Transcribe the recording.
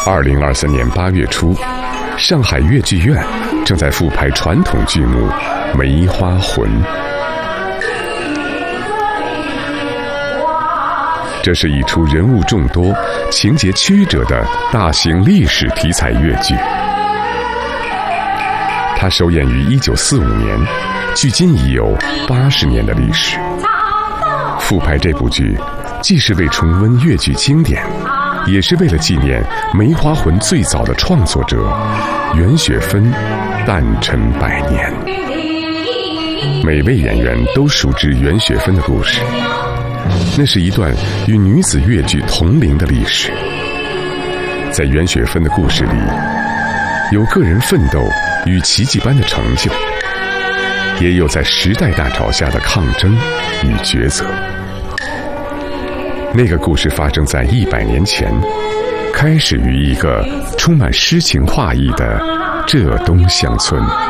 2023年8月初，上海越剧院正在复排传统剧目《梅花魂》。这是一出人物众多、情节曲折的大型历史题材越剧。它首演于1945年，距今已有80年的历史。复排这部剧，既是为重温越剧经典，也是为了纪念《梅花魂》最早的创作者袁雪芬诞辰100年。每位演员都熟知袁雪芬的故事，那是一段与女子越剧同龄的历史。在袁雪芬的故事里，有个人奋斗与奇迹般的成就，也有在时代大潮下的抗争与抉择。那个故事发生在100年前，开始于一个充满诗情画意的浙东乡村。